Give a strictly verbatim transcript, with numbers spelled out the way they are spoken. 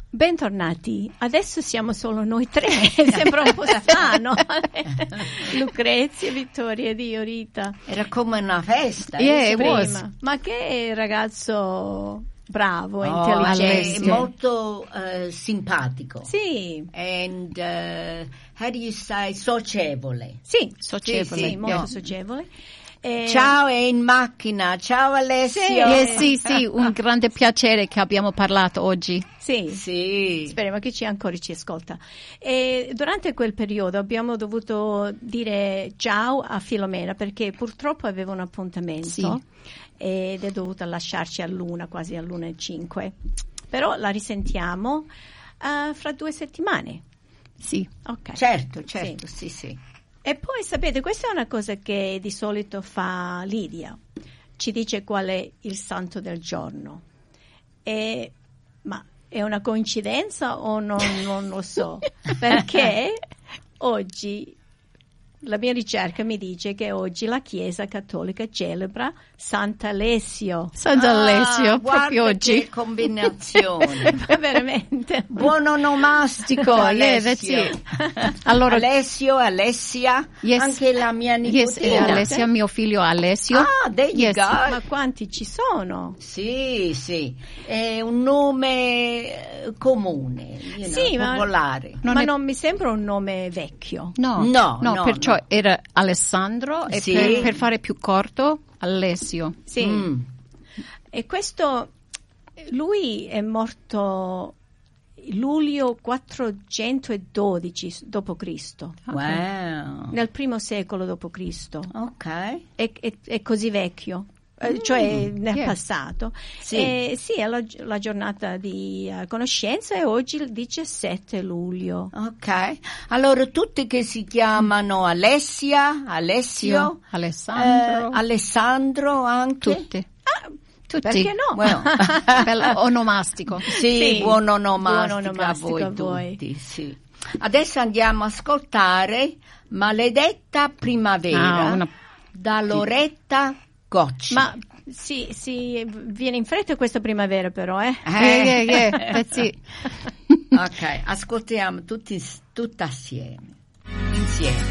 Bentornati, adesso siamo solo noi tre, sembra un po' strano. Lucrezia, Vittoria ed io, Rita. Era come una festa. Yeah, it was. Ma che ragazzo bravo, oh, intelligente. Molto uh, simpatico. Sì. And uh, how do you say socievole? Sì, socievole, sì, sì, molto no. socievole. Eh, ciao, è in macchina. Ciao Alessio. Sì, eh, sì, sì, un grande piacere che abbiamo parlato oggi. Sì, sì. Speriamo che ci ancora ci ascolta. E durante quel periodo abbiamo dovuto dire ciao a Filomena perché purtroppo aveva un appuntamento sì. ed è dovuta lasciarci all'una, quasi all'una e cinque. Però la risentiamo uh, fra due settimane. Sì. Ok. Certo, certo, sì, sì. sì. E poi sapete, questa è una cosa che di solito fa Lidia, ci dice qual è il santo del giorno. E, ma è una coincidenza o non, non lo so? Perché oggi la mia ricerca mi dice che oggi la Chiesa Cattolica celebra Sant'Alessio. Sant'Alessio, ah, proprio oggi. Che combinazione. Veramente. Buon onomastico, Alessio. Yeah, sì. Allora, Alessio, Alessia, yes. anche la mia nipotina. Yes, Alessia, mio figlio Alessio. Ah, there you yes. go. Ma quanti ci sono? Sì, sì. È un nome comune, you sì, know, ma, popolare. Non ma è... non mi sembra un nome vecchio. No, no, no, no perciò no. era Alessandro e sì. per, per fare più corto Alessio. Sì. Mm. E questo, lui è morto luglio quattrocentododici dopo Cristo. Wow. Nel primo secolo dopo Cristo. Ok. È, è, è così vecchio. Mm. Cioè nel yeah. passato. Sì, e, sì è la, la giornata di uh, conoscenza e oggi il diciassette luglio. Ok, allora tutti che si chiamano Alessia, Alessio, Sì, Alessandro, eh, Alessandro anche. Tutti. Ah, Tutti. perché no? Well. Bello, onomastico. Sì, sì, buon onomastico, buon onomastico a voi, a voi. tutti. Sì. Adesso andiamo a ascoltare Maledetta primavera Ah, una... da Loretta Gocci. Ma sì, sì, viene in fretta questa primavera però, eh? Eh, yeah, yeah, yeah. Sì. Ok, ascoltiamo tutti, tutti assieme, insieme.